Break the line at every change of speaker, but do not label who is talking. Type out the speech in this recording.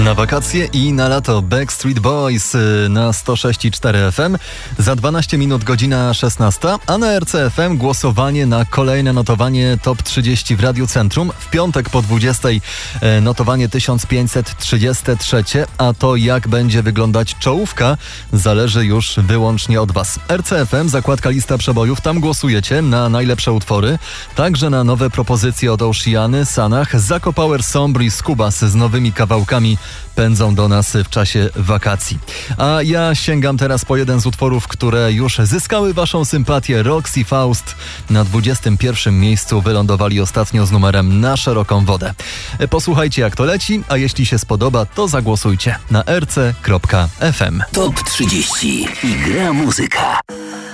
Na wakacje i na lato Backstreet Boys na 106,4 FM. Za 12 minut godzina 16, a na RCFM głosowanie na kolejne notowanie Top 30 w Radiu Centrum. W piątek po 20 notowanie 1533, a to jak będzie wyglądać czołówka zależy już wyłącznie od Was. RCFM, zakładka lista przebojów, tam głosujecie na najlepsze utwory, także na nowe propozycje od Oceany, Sanach, Zaco Power, Sombr i Skubas z nowymi kawałkami pędzą do nas w czasie wakacji. A ja sięgam teraz po jeden z utworów, które już zyskały Waszą sympatię. Rox i Faust na 21 miejscu wylądowali ostatnio z numerem Na szeroką wodę. Posłuchajcie, jak to leci, a jeśli się spodoba, to zagłosujcie na rc.fm.
Top 30 i gra muzyka.